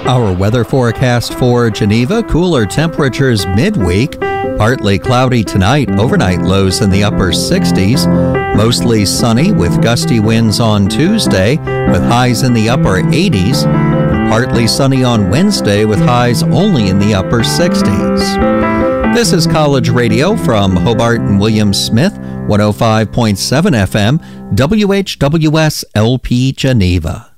Our weather forecast for Geneva: cooler temperatures midweek. Partly cloudy tonight, overnight lows in the upper 60s. Mostly sunny with gusty winds on Tuesday with highs in the upper 80s. And partly sunny on Wednesday with highs only in the upper 60s. This is College Radio from Hobart and William Smith, 105.7 FM, WHWS LP Geneva.